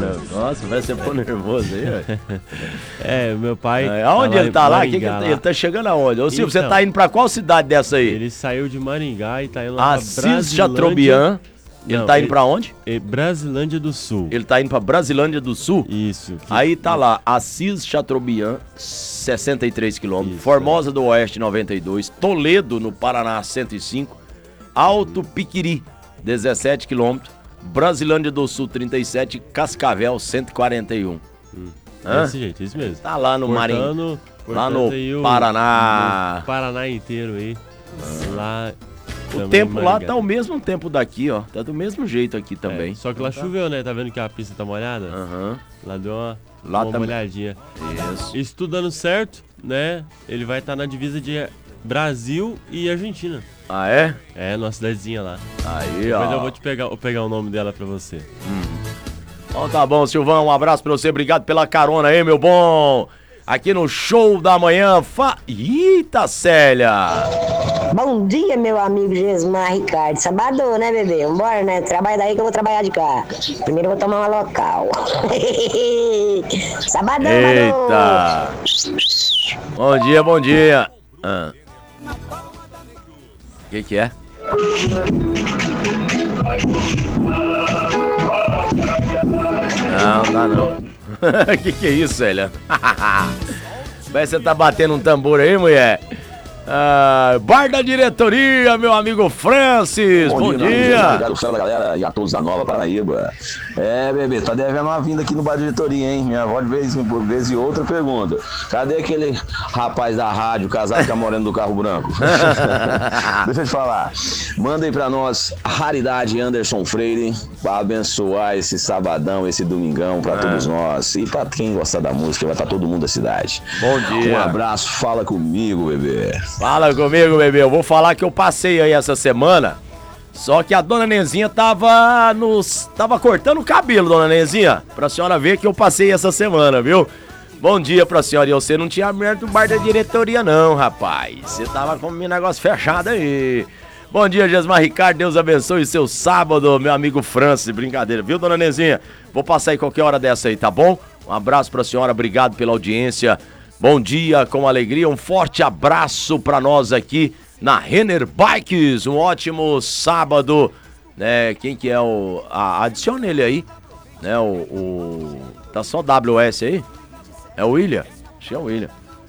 Nossa, vai ser pôr nervoso aí, velho. Meu pai... Aonde ele tá lá? Maringá, Ele tá chegando aonde? Ô, Silvio, Então, você tá indo pra qual cidade dessa aí? Ele saiu de Maringá e tá indo lá pra Assis Chateaubriand. Ele tá indo pra onde? Brasilândia do Sul. Ele tá indo pra Brasilândia do Sul? Isso. Aí tá lá, Assis Chateaubriand, 63 quilômetros, Formosa do Oeste, 92, Toledo, no Paraná, 105, Alto Piquiri, 17 quilômetros, Brasilândia do Sul, 37, Cascavel, 141. Desse jeito, isso mesmo. Tá lá no Marinho, lá no Paraná. No Paraná inteiro aí. Lá... O tempo lá tá o mesmo tempo daqui, ó. Tá do mesmo jeito aqui também. Só que lá choveu, né? Tá vendo que a pista tá molhada? Lá deu uma molhadinha. Isso tudo dando certo, né? Ele vai estar na divisa de Brasil e Argentina. Ah, é? É, numa cidadezinha lá. Aí, ó. Depois eu vou pegar o nome dela pra você. Então tá bom, Silvão. Um abraço pra você. Obrigado pela carona aí, meu bom. Aqui no Show da Manhã. Eita, Célia! Bom dia, meu amigo Gesmar Ricardo. Sabadão, né, bebê? Vambora, né? Trabalha daí que eu vou trabalhar de cá. Primeiro eu vou tomar uma local. Sabadão, eita! Bom dia, bom dia. O que é? Não, dá não. Que é isso, Célia? Vai, você tá batendo um tambor aí, mulher? Bar da diretoria, meu amigo Francis, bom dia. Obrigado, céu da galera e a todos da Nova Paraíba. Bebê, tá devendo uma vinda aqui no bar da diretoria, hein? Minha avó de vez e outra pergunta: cadê aquele rapaz da rádio casado com a morena do carro branco? Deixa eu te falar. Manda aí pra nós Raridade Anderson Freire pra abençoar esse sabadão, esse domingão pra todos nós. E pra quem gosta da música, vai estar todo mundo da cidade. Bom dia. Um abraço, fala comigo, bebê. Fala comigo, bebê. Eu vou falar que eu passei aí essa semana. Só que a dona Nezinha tava cortando o cabelo, dona Nezinha. Pra senhora ver que eu passei essa semana, viu? Bom dia pra senhora. E você não tinha aberto o bar da diretoria, não, rapaz. Você tava com o negócio fechado aí. Bom dia, Gesmar Ricardo. Deus abençoe seu sábado, meu amigo Francis. Brincadeira, viu, dona Nezinha? Vou passar aí qualquer hora dessa aí, tá bom? Um abraço pra senhora. Obrigado pela audiência. Bom dia, com alegria, um forte abraço para nós aqui na Renner Bikes, um ótimo sábado, né? Quem que é adicione ele aí, né? Tá só WS aí? É o William? Acho que é o William.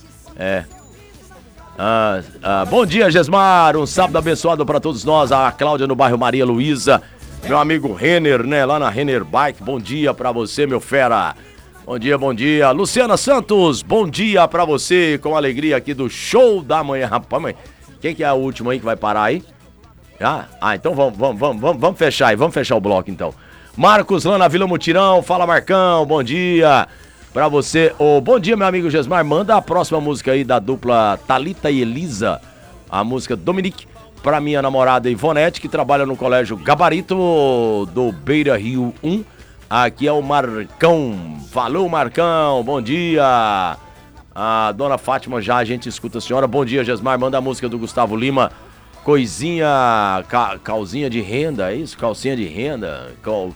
Bom dia, Gesmar, um sábado abençoado para todos nós, a Cláudia no bairro Maria Luísa, meu amigo Renner, né? Lá na Renner Bike, bom dia para você, meu fera. Bom dia, bom dia. Luciana Santos, bom dia pra você, com alegria aqui do Show da Manhã. Rapaz, mãe, quem que é o último aí que vai parar aí? Então vamos fechar aí, vamos fechar o bloco então. Marcos lá na Vila Mutirão, fala Marcão, bom dia pra você. Bom dia, meu amigo Gesmar, manda a próxima música aí da dupla Thalita e Elisa, a música Dominique, pra minha namorada Ivonete, que trabalha no Colégio Gabarito do Beira Rio 1. Aqui é o Marcão. Falou, Marcão. Bom dia. A dona Fátima já a gente escuta a senhora. Bom dia, Gesmar. Manda a música do Gustavo Lima. Coisinha... Calzinha de renda. É isso? Calcinha de renda.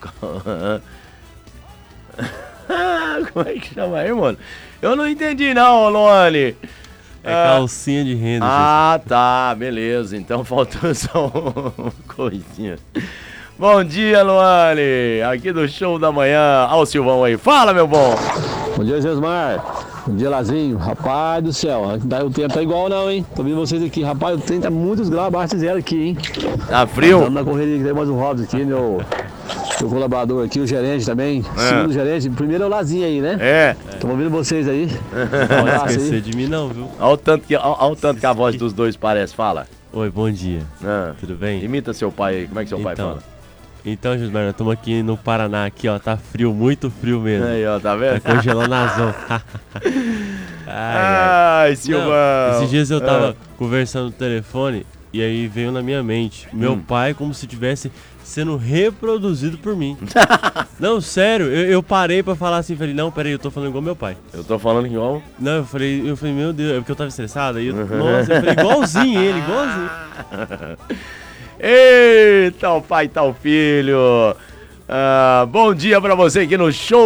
Como é que chama aí, mano? Eu não entendi não, Luane. Calcinha de renda. Tá. Beleza. Então faltou só uma coisinha. Bom dia, Luane, aqui do Show da Manhã. Olha o Silvão aí, fala, meu bom. Bom dia, Gesmar. Bom dia, Lazinho. Rapaz do céu, o tempo tá igual não, hein? Tô vendo vocês aqui, rapaz, o tempo tá muitos graus abaixo de zero aqui, hein? Tá frio? Estamos na correria, tem mais um Robson aqui, meu colaborador aqui, o gerente também. Segundo gerente, primeiro é o Lazinho aí, né? Tô ouvindo vocês aí. Não pode esquecer de mim não, viu? Olha o tanto que a voz dos dois parece, fala. Oi, bom dia. Tudo bem? Imita seu pai aí, como é que seu pai fala? Então, Gesmar, nós estamos aqui no Paraná, aqui, ó, tá frio, muito frio mesmo. Aí, ó, tá vendo? Tá congelando as mãos. Ai, Silvão. Esses dias eu tava conversando no telefone e aí veio na minha mente, meu pai como se tivesse sendo reproduzido por mim. Não, sério, eu parei pra falar assim, falei, não, peraí, eu tô falando igual meu pai. Eu tô falando igual? Não, eu falei, meu Deus, é porque eu tava estressado, aí nossa, eu falei, igualzinho ele, igualzinho. Eita, o pai tá o filho. Bom dia pra você aqui no Show